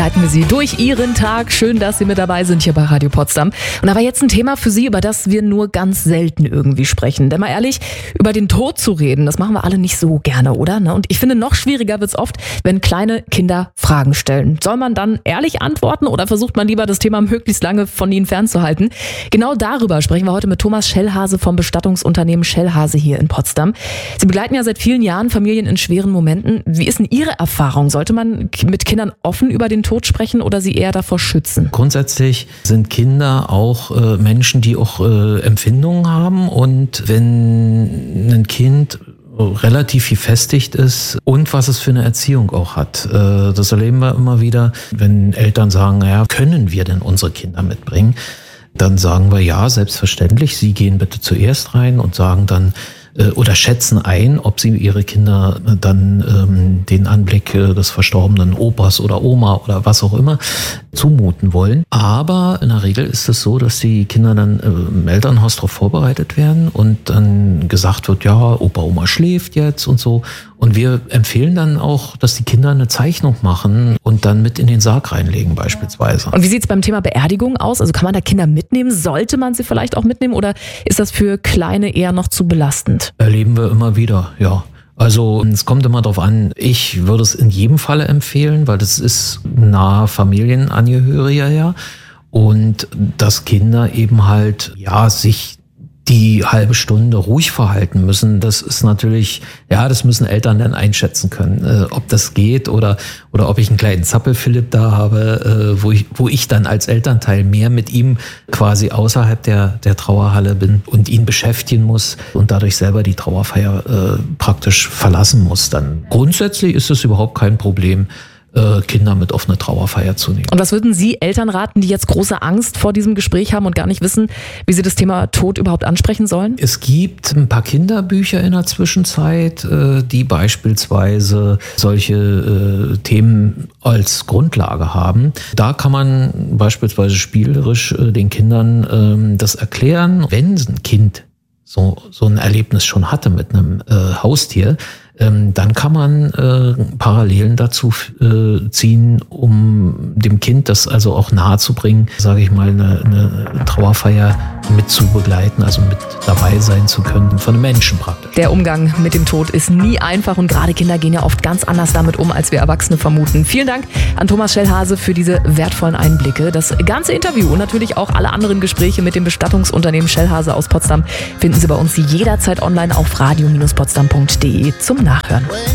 Leiten wir Sie durch Ihren Tag. Schön, dass Sie mit dabei sind hier bei Radio Potsdam. Und aber jetzt ein Thema für Sie, über das wir nur ganz selten irgendwie sprechen. Denn mal ehrlich, über den Tod zu reden, das machen wir alle nicht so gerne, oder? Und ich finde, noch schwieriger wird es oft, wenn kleine Kinder Fragen stellen. Soll man dann ehrlich antworten oder versucht man lieber, das Thema möglichst lange von ihnen fernzuhalten? Genau darüber sprechen wir heute mit Thomas Schellhase vom Bestattungsunternehmen Schellhase hier in Potsdam. Sie begleiten ja seit vielen Jahren Familien in schweren Momenten. Wie ist denn Ihre Erfahrung? Sollte man mit Kindern offen über den Tod sprechen oder sie eher davor schützen? Grundsätzlich sind Kinder auch Menschen, die auch Empfindungen haben, und wenn ein Kind relativ gefestigt ist und was es für eine Erziehung auch hat. Das erleben wir immer wieder, wenn Eltern sagen, naja, können wir denn unsere Kinder mitbringen? Dann sagen wir, ja, selbstverständlich, Sie gehen bitte zuerst rein und sagen dann, oder schätzen ein, ob sie ihre Kinder dann den Anblick des verstorbenen Opas oder Oma oder was auch immer zumuten wollen. Aber in der Regel ist es so, dass die Kinder dann im Elternhaus darauf vorbereitet werden und dann gesagt wird, ja, Opa, Oma schläft jetzt und so. Und wir empfehlen dann auch, dass die Kinder eine Zeichnung machen und dann mit in den Sarg reinlegen beispielsweise. Und wie sieht es beim Thema Beerdigung aus? Also kann man da Kinder mitnehmen? Sollte man sie vielleicht auch mitnehmen oder ist das für Kleine eher noch zu belastend? Erleben wir immer wieder, ja. Also es kommt immer darauf an, ich würde es in jedem Falle empfehlen, weil das ist nahe Familienangehöriger, ja. Und dass Kinder eben halt, ja, sich die halbe Stunde ruhig verhalten müssen, das ist natürlich, ja, das müssen Eltern dann einschätzen können, ob das geht oder ob ich einen kleinen Zappel-Philipp da habe, wo ich dann als Elternteil mehr mit ihm quasi außerhalb der Trauerhalle bin und ihn beschäftigen muss und dadurch selber die Trauerfeier praktisch verlassen muss. Dann grundsätzlich ist es überhaupt kein Problem, Kinder mit auf eine Trauerfeier zu nehmen. Und was würden Sie Eltern raten, die jetzt große Angst vor diesem Gespräch haben und gar nicht wissen, wie sie das Thema Tod überhaupt ansprechen sollen? Es gibt ein paar Kinderbücher in der Zwischenzeit, die beispielsweise solche Themen als Grundlage haben. Da kann man beispielsweise spielerisch den Kindern das erklären. Wenn ein Kind so ein Erlebnis schon hatte mit einem Haustier, dann kann man Parallelen dazu ziehen, um dem Kind das also auch nahe zu bringen, sage ich mal, eine Trauerfeier mit zu begleiten, also mit dabei sein zu können, von einem Menschen praktisch. Der Umgang mit dem Tod ist nie einfach und gerade Kinder gehen ja oft ganz anders damit um, als wir Erwachsene vermuten. Vielen Dank an Thomas Schellhase für diese wertvollen Einblicke. Das ganze Interview und natürlich auch alle anderen Gespräche mit dem Bestattungsunternehmen Schellhase aus Potsdam finden Sie bei uns jederzeit online auf radio-potsdam.de zum Nachhören.